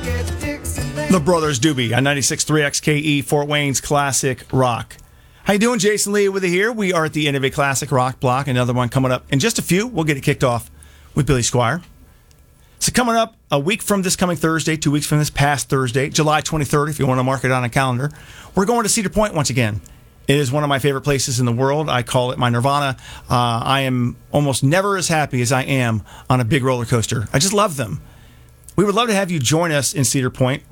The Brothers Doobie on 96.3 XKE, Fort Wayne's Classic Rock. How you doing? Jason Lee with you here. We are at the end of a Classic Rock block. Another one coming up in just a few. We'll get it kicked off with Billy Squier. So coming up a week from this coming Thursday, 2 weeks from this past Thursday, July 23rd, if you want to mark it on a calendar, we're going to Cedar Point once again. It is one of my favorite places in the world. I call it my nirvana. I am almost never as happy as I am on a big roller coaster. I just love them. We would love to have you join us in Cedar Point.